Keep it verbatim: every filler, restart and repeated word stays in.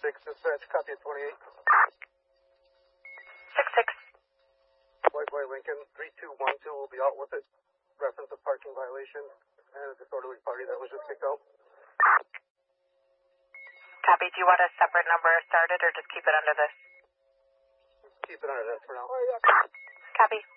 six, dispatch, copy at twenty-eight. six six. White Boy Lincoln, three two one two will be out with it. Reference of parking violation and a disorderly party that was just kicked out. Copy. Do you want a separate number started or just keep it under this? Keep it under that for now. Copy.